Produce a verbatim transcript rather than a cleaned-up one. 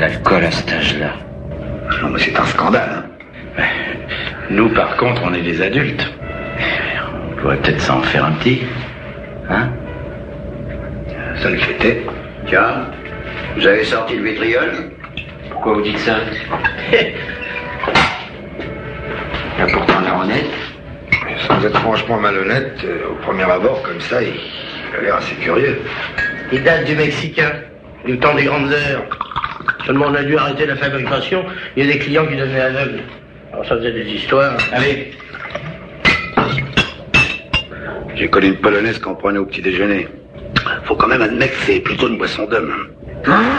l'alcool à cet âge-là. Non, mais c'est un scandale, hein. Nous, par contre, on est des adultes. On pourrait peut-être s'en faire un petit. Hein? Ça le fêtait. Tiens, vous avez sorti le vitriol? Pourquoi vous dites ça? Il y a pourtant l'air honnête. Sans être franchement malhonnête, euh, au premier abord, comme ça, il, il a l'air assez curieux. Il date du Mexicain, du temps des grandes heures. Seulement on a dû arrêter la fabrication, il y a des clients qui devenaient aveugles. Alors ça faisait des histoires. Allez. J'ai connu une polonaise qu'on prenait au petit déjeuner. Faut quand même admettre que c'est plutôt une boisson d'homme.